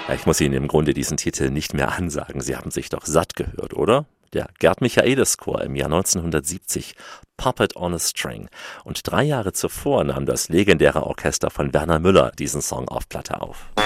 Ja, ich muss Ihnen im Grunde diesen Titel nicht mehr ansagen. Sie haben sich doch satt gehört, oder? Der Gerd Michaelis Chor im Jahr 1970, Puppet on a String. Und 3 Jahre zuvor nahm das legendäre Orchester von Werner Müller diesen Song auf Platte auf.